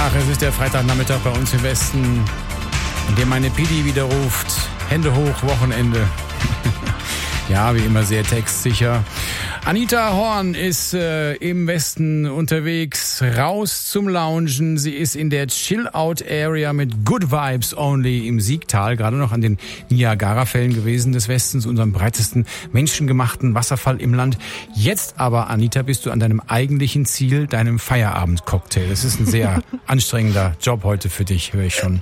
Ach, es ist der Freitagnachmittag bei uns im Westen, in dem meine Pidi wieder ruft. Hände hoch, Wochenende. Ja, wie immer sehr textsicher. Anita Horn ist im Westen unterwegs, raus zum Loungen. Sie ist in der Chill-Out-Area mit Good Vibes Only im Siegtal, gerade noch an den Niagara-Fällen gewesen des Westens, unserem breitesten menschengemachten Wasserfall im Land. Jetzt aber, Anita, bist du an deinem eigentlichen Ziel, deinem Feierabend-Cocktail. Das ist ein sehr anstrengender Job heute für dich, höre ich schon.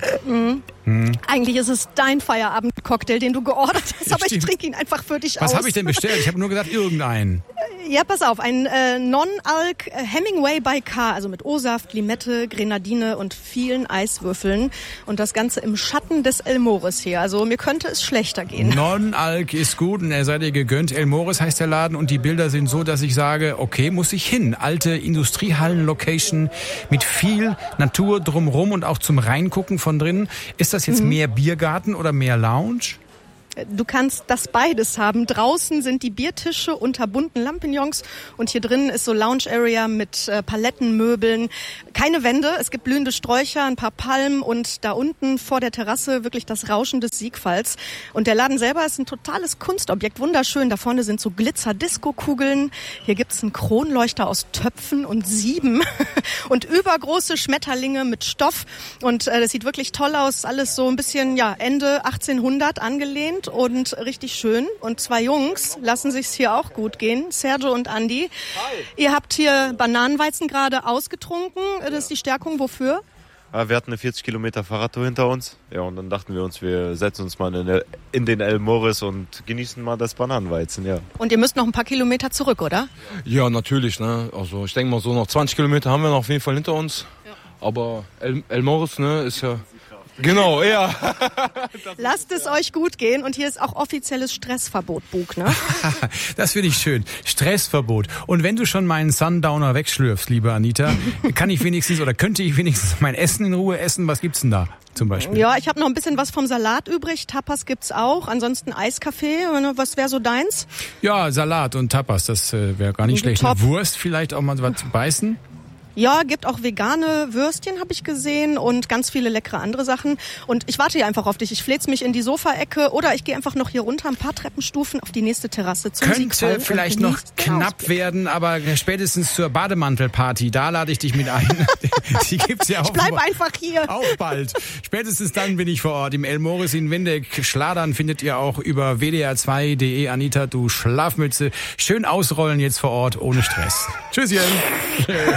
Eigentlich ist es dein Feierabend-Cocktail, den du geordert hast, aber Stimmt. ich trinke ihn einfach für dich aus. Was habe ich denn bestellt? Ich habe nur gesagt, irgendeinen. Ja, pass auf, ein Non-Alk Hemingway by K, also mit O-Saft, Limette, Grenadine und vielen Eiswürfeln. Und das Ganze im Schatten des Elmores hier. Also mir könnte es schlechter gehen. Non-Alk ist gut und er sei dir gegönnt. Elmores heißt der Laden und die Bilder sind so, dass ich sage, okay, muss ich hin. Alte Industriehallen-Location mit viel Natur drumrum und auch zum Reingucken von drinnen. Ist das jetzt mehr Biergarten oder mehr Lounge? Du kannst das beides haben. Draußen sind die Biertische unter bunten Lampignons und hier drin ist so Lounge-Area mit Palettenmöbeln. Keine Wände, es gibt blühende Sträucher, ein paar Palmen und da unten vor der Terrasse wirklich das Rauschen des Siegfalls. Und der Laden selber ist ein totales Kunstobjekt, wunderschön. Da vorne sind so Glitzer-Disco-Kugeln. Hier gibt's einen Kronleuchter aus Töpfen und Sieben und übergroße Schmetterlinge mit Stoff. Und das sieht wirklich toll aus. Alles so ein bisschen Ende 1800 angelehnt. Und richtig schön. Und zwei Jungs lassen sich's hier auch gut gehen. Sergio und Andi. Hi. Ihr habt hier Bananenweizen gerade ausgetrunken. Das ist die Stärkung. Wofür? Ja, wir hatten eine 40 Kilometer Fahrradtour hinter uns. Ja, und dann dachten wir uns, wir setzen uns mal in den Elmores und genießen mal das Bananenweizen, ja. Und ihr müsst noch ein paar Kilometer zurück, oder? Ja, natürlich, ne. Also ich denke mal so noch 20 Kilometer haben wir noch auf jeden Fall hinter uns. Ja. Aber Elmores, ne, ist ja... Genau, ja. Lasst es euch gut gehen und hier ist auch offizielles Stressverbot, Bug, ne? Das finde ich schön. Stressverbot. Und wenn du schon meinen Sundowner wegschlürfst, liebe Anita, könnte ich wenigstens mein Essen in Ruhe essen? Was gibt's denn da zum Beispiel? Ja, ich habe noch ein bisschen was vom Salat übrig. Tapas gibt's auch. Ansonsten Eiskaffee. Was wäre so deins? Ja, Salat und Tapas, das wäre gar nicht schlecht. Top. Wurst vielleicht auch mal was beißen? Ja, gibt auch vegane Würstchen, habe ich gesehen, und ganz viele leckere andere Sachen. Und ich warte hier einfach auf dich. Ich fläz mich in die Sofaecke oder ich gehe einfach noch hier runter ein paar Treppenstufen auf die nächste Terrasse zum Siegfall. Könnte vielleicht noch knapp werden, aber spätestens zur Bademantelparty, da lade ich dich mit ein. Die gibt's ja auch. Ich bleib einfach hier. Auch bald. Spätestens dann bin ich vor Ort. Im Elmores in Windeck. Schladern findet ihr auch über wdr2.de. Anita, du Schlafmütze. Schön ausrollen jetzt vor Ort, ohne Stress. Tschüsschen.